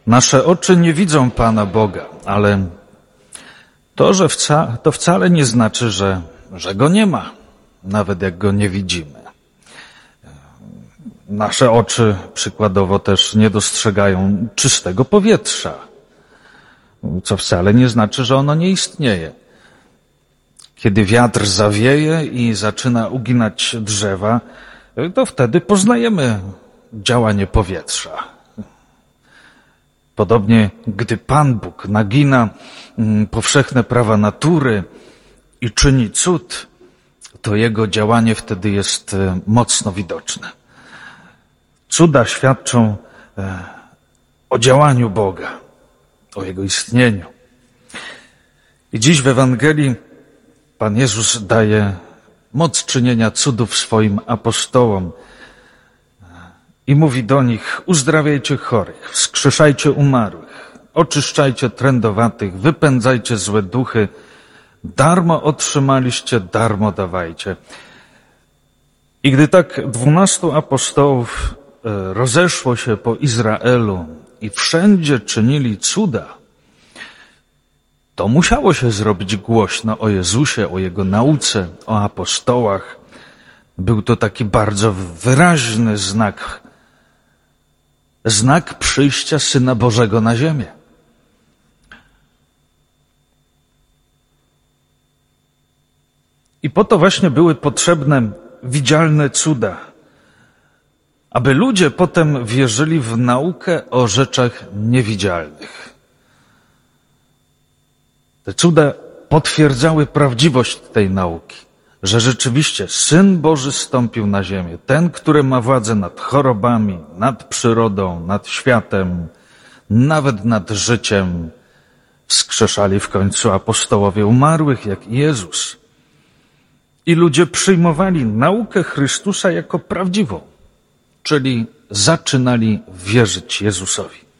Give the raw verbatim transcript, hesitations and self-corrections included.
Nasze oczy nie widzą Pana Boga, ale to, że wca, to wcale nie znaczy, że, że Go nie ma, nawet jak Go nie widzimy. Nasze oczy przykładowo też nie dostrzegają czystego powietrza, co wcale nie znaczy, że ono nie istnieje. Kiedy wiatr zawieje i zaczyna uginać drzewa, to wtedy poznajemy działanie powietrza. Podobnie, gdy Pan Bóg nagina powszechne prawa natury i czyni cud, to Jego działanie wtedy jest mocno widoczne. Cuda świadczą o działaniu Boga, o Jego istnieniu. I dziś w Ewangelii Pan Jezus daje moc czynienia cudów swoim apostołom i mówi do nich: uzdrawiajcie chorych, wskrzeszajcie umarłych, oczyszczajcie trędowatych, wypędzajcie złe duchy, darmo otrzymaliście, darmo dawajcie. I gdy tak dwunastu apostołów rozeszło się po Izraelu i wszędzie czynili cuda, to musiało się zrobić głośno o Jezusie, o Jego nauce, o apostołach. Był to taki bardzo wyraźny znak, znak przyjścia Syna Bożego na ziemię. I po to właśnie były potrzebne widzialne cuda, aby ludzie potem wierzyli w naukę o rzeczach niewidzialnych. Te cuda potwierdzały prawdziwość tej nauki, że rzeczywiście Syn Boży zstąpił na ziemię, ten, który ma władzę nad chorobami, nad przyrodą, nad światem, nawet nad życiem. Wskrzeszali w końcu apostołowie umarłych, jak i Jezus. I ludzie przyjmowali naukę Chrystusa jako prawdziwą, czyli zaczynali wierzyć Jezusowi.